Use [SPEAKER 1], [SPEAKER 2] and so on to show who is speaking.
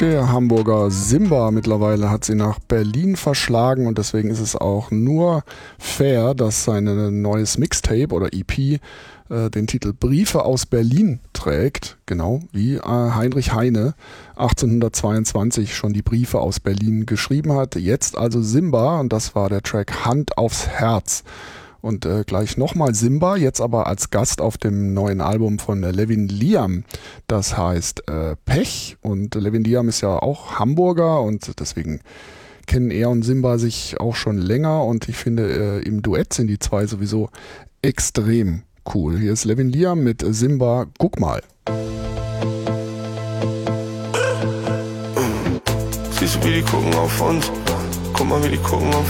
[SPEAKER 1] Der Hamburger Simba mittlerweile hat sie nach Berlin verschlagen und deswegen ist es auch nur fair, dass sein neues Mixtape oder EP den Titel Briefe aus Berlin trägt, genau wie Heinrich Heine 1822 schon die Briefe aus Berlin geschrieben hat. Jetzt also Simba und das war der Track Hand aufs Herz. Und gleich nochmal Simba, jetzt aber als Gast auf dem neuen Album von Levin Liam. Das heißt Pech. Und Levin Liam ist ja auch Hamburger und deswegen kennen er und Simba sich auch schon länger. Und ich finde, im Duett sind die zwei sowieso extrem cool. Hier ist Levin Liam mit Simba, guck mal.
[SPEAKER 2] Siehst du, wie die gucken auf uns? Guck mal, wie die gucken auf